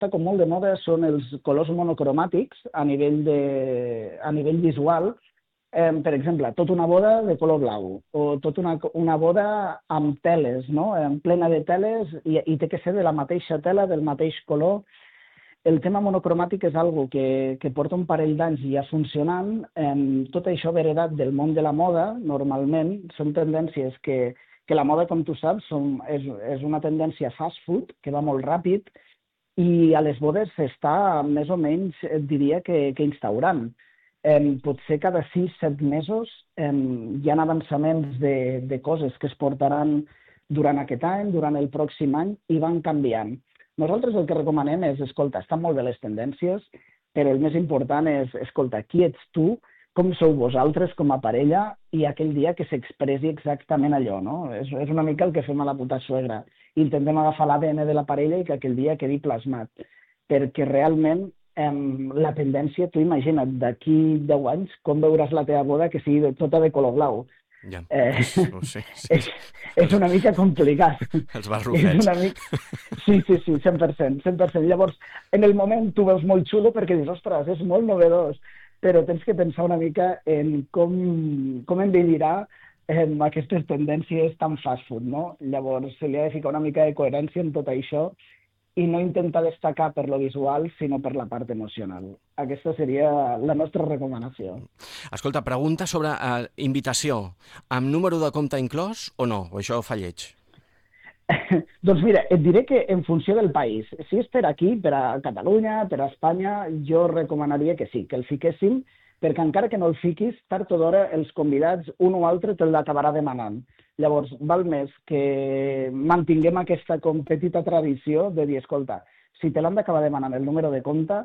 està com molt de moda són els colors monocromàtics a nivell visual. Per exemple, tota una boda de color blau o tota una boda amb teles, no? Plena de teles i té que ser de la mateixa tela, del mateix color. El tema monocromàtic és algo que porta un parell d'anys ja funcionant. Tot això ve heredat del món de la moda, normalment. Són tendències que la moda, com tu saps, és una tendència fast food, que va molt ràpid, i a les bodes s'està més o menys, diria, que instaurant. Potser cada 6-7 mesos hi ha avançaments de coses que es portaran durant aquest any, durant el pròxim any, i van canviant. Nosaltres el que recomanem és, escolta, estan molt bé les tendències, però el més important és, escolta, qui ets tu, com sou vosaltres com a parella, i aquell dia que s'expressi exactament allò, no? És una mica el que fem a la puta suegra. Intentem agafar l'ADN de la parella i que aquell dia quedi plasmat. Perquè realment la tendència, tu imagina't, d'aquí 10 anys, com veuràs la teva boda que sigui tota de color blau. Ja, sí. És una mica complicat. Els barruquets. Sí, 100%. Llavors, en el moment tu veus molt xulo perquè dius, ostres, és molt novedós, però tens que pensar una mica en com envellirà aquestes tendències tan fast food, no? Llavors, se li ha de ficar una mica de coherència en tot això i no intentar destacar per lo visual, sinó per la part emocional. Aquesta seria la nostra recomanació. Escolta, pregunta sobre invitació. Amb número de compte inclòs o no? O això fa lleig? Doncs mira, et diré que en funció del país, si és per aquí, per a Catalunya, per a Espanya, jo recomanaria que sí, que el fiquéssim, perquè encara que no el fiquis, tard o d'hora els convidats, un o altre, te l'acabarà demanant. Llavors, val més que mantinguem aquesta petita tradició de dir, escolta, si te l'han d'acabar demanant el número de compte,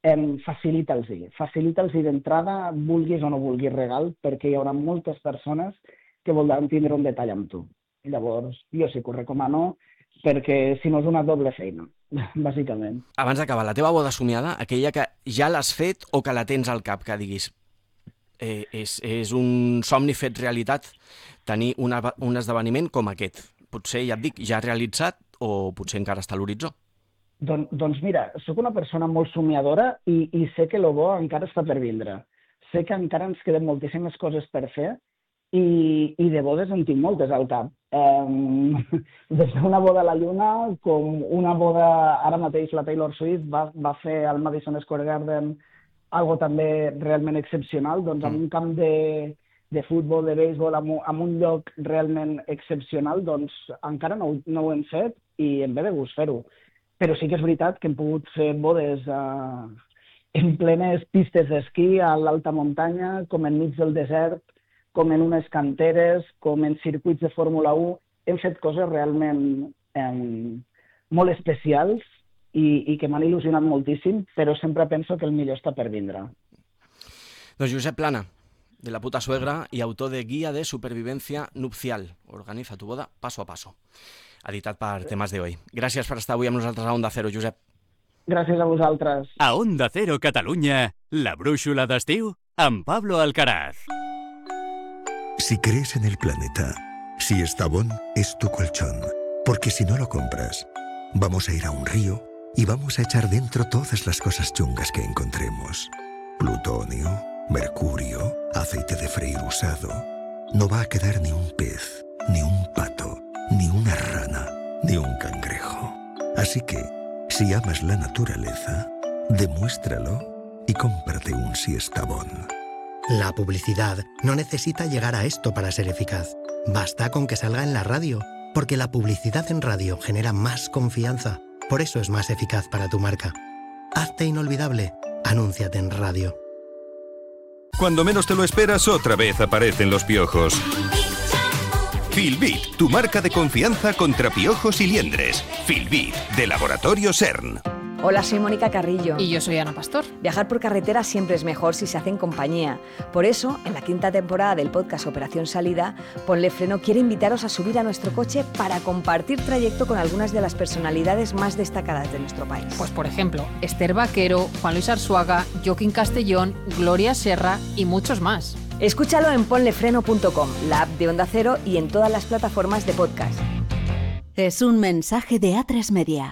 facilita'ls-hi d'entrada, vulguis o no vulguis regal, perquè hi haurà moltes persones que voldran tindre un detall amb tu. Llavors, jo sí que ho recomano, perquè si no és una doble feina, bàsicament. Abans d'acabar, la teva boda somiada, aquella que ja l'has fet o que la tens al cap, que diguis, és un somni fet realitat tenir un esdeveniment com aquest. Potser, ja et dic, ja realitzat o potser encara està a l'horitzó. Doncs mira, sóc una persona molt somiadora i sé que el bo encara està per vindre. Sé que encara ens queden moltíssimes coses per fer i de bodes en tinc moltes al cap. Des d'una boda a la Lluna, com una boda, ara mateix la Taylor Swift va fer al Madison Square Garden algo també realment excepcional, doncs en un camp de futbol, de béisbol, en un lloc realment excepcional, doncs encara no ho hem fet i em ve de gust fer-ho. Però sí que és veritat que hem pogut fer bodes en plenes pistes d'esquí, a l'alta muntanya, com enmig del desert, com en unes canteres, com en circuits de Fórmula 1. Hem fet coses realment molt especials i que m'han il·lusionat moltíssim, però sempre penso que el millor està per vindre. Doncs Josep Plana, de La Puta Suegra y autor de Guía de Supervivencia Nupcial. Organiza tu boda paso a paso. Editat per Temes de Hoy. Gràcies per estar avui amb nosaltres a Onda Cero, Josep. Gràcies a vosaltres. A Onda Cero Catalunya, la brúixola d'estiu amb Pablo Alcaraz. Si crees en el planeta, si Estavón es tu colchón, porque si no lo compras, vamos a ir a un río y vamos a echar dentro todas las cosas chungas que encontremos. Plutonio, mercurio, aceite de freír usado. No va a quedar ni un pez, ni un pato, ni una rana, ni un cangrejo. Así que, si amas la naturaleza, demuéstralo y cómprate un Siestabón. La publicidad no necesita llegar a esto para ser eficaz. Basta con que salga en la radio, porque la publicidad en radio genera más confianza. Por eso es más eficaz para tu marca. Hazte inolvidable. Anúnciate en radio. Cuando menos te lo esperas, otra vez aparecen los piojos. Filbit, tu marca de confianza contra piojos y liendres. Filbit, de Laboratorio CERN. Hola, soy Mónica Carrillo. Y yo soy Ana Pastor. Viajar por carretera siempre es mejor si se hace en compañía. Por eso, en la 5ª temporada del podcast Operación Salida, Ponle Freno quiere invitaros a subir a nuestro coche para compartir trayecto con algunas de las personalidades más destacadas de nuestro país. Pues por ejemplo, Esther Vaquero, Juan Luis Arzuaga, Joaquín Castellón, Gloria Serra y muchos más. Escúchalo en ponlefreno.com, la app de Onda Cero y en todas las plataformas de podcast. Es un mensaje de A3 Media.